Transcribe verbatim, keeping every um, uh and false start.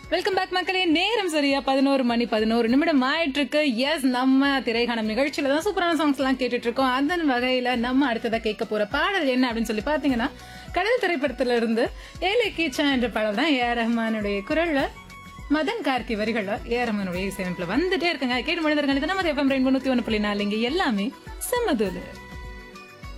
Welcome back மக்களே. நேரம் சரியா பதினோரு மணி பதினோரு நிமிடம் ஆயிட்டு இருக்கு. எஸ், நம்ம திரைக்காணம் நிகழ்ச்சியில தான் சூப்பரான சாங்ஸ் எல்லாம் கேட்டுட்டு இருக்கோம். அதன் வகையில நம்ம அடுத்ததா கேட்க போற பாடல் என்ன அப்படின்னு சொல்லி பாத்தீங்கன்னா, கடல் திரைப்படத்துல இருந்து ஏலே கீச்சா என்ற பாடல் தான். ஏ ஆர் ரஹ்மானுடைய குரல்ல, மதன் கார்கி வரிகள்ல ஏ ஆர் ரஹ்மானுடைய இசையமைப்புல வந்துட்டே இருக்குங்க. கேட்டு மனிதர்கள் நம்ம எஃப்எம் ரெயின்போ நூத்தி ஒன்று புள்ளி நாலு, இங்க எல்லாமே செம்மதூலு.